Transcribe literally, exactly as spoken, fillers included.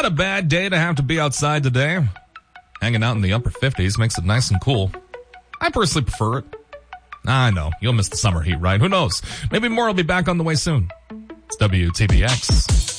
Not a bad day to have to be outside today. Hanging out in the upper fifties makes it nice and cool. I personally prefer it. I know, you'll miss the summer heat, right? Who knows? Maybe more will be back on the way soon. It's W T B X.